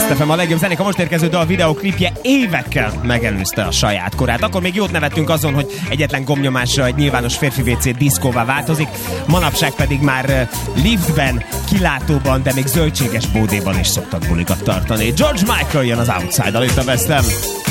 Best FM, a legjobb zenék. A most érkező dal videóklipje évekkel megelőzte a saját korát. Akkor még jót nevettünk azon, hogy egyetlen gombnyomásra egy nyilvános férfi WC diszkóvá változik, manapság pedig már liftben, kilátóban, de még zöldséges bódéban is szoktak bulikat tartani. George Michael jön az Outside-dal itt a Best FM.